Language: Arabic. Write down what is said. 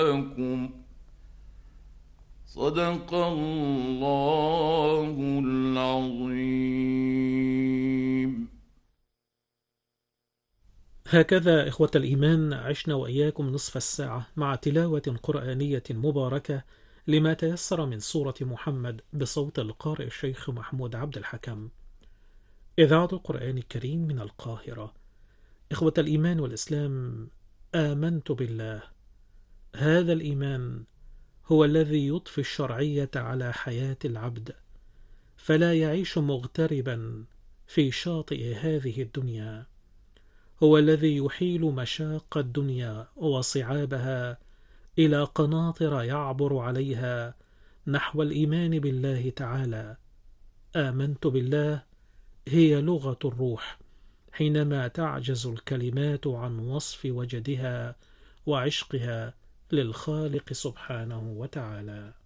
لكم صدق الله العظيم. هكذا إخوة الإيمان عشنا وإياكم نصف الساعة مع تلاوة قرآنية مباركة لما تيسر من سورة محمد بصوت القارئ الشيخ محمود عبد الحكم. إذاعة القرآن الكريم من القاهرة. إخوة الإيمان والإسلام، آمنت بالله. هذا الإيمان هو الذي يضفي الشرعية على حياة العبد، فلا يعيش مغتربا في شاطئ هذه الدنيا. هو الذي يحيل مشاق الدنيا وصعابها إلى قناطر يعبر عليها نحو الإيمان بالله تعالى. آمنت بالله هي لغة الروح حينما تعجز الكلمات عن وصف وجدها وعشقها للخالق سبحانه وتعالى.